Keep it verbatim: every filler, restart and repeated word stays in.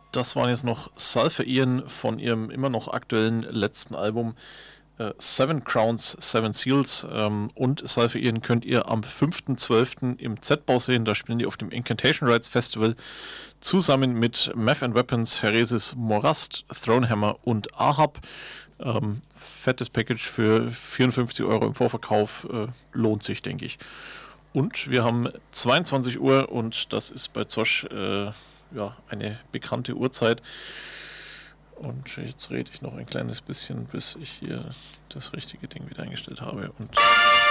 Das waren jetzt noch Sulphur Ian von ihrem immer noch aktuellen letzten Album äh, Seven Crowns, Seven Seals. Ähm, und Sulphur Ian könnt ihr am fünften zwölften im Z-Bau sehen. Da spielen die auf dem Incantation Rites Festival zusammen mit Math and Weapons, Heresis, Morast, Thronehammer und Ahab. Ähm, fettes Package für vierundfünfzig Euro im Vorverkauf. Äh, lohnt sich, denke ich. Und wir haben zweiundzwanzig Uhr und das ist bei Zosch äh, ja, eine bekannte Uhrzeit. Und jetzt rede ich noch ein kleines bisschen, bis ich hier das richtige Ding wieder eingestellt habe. Und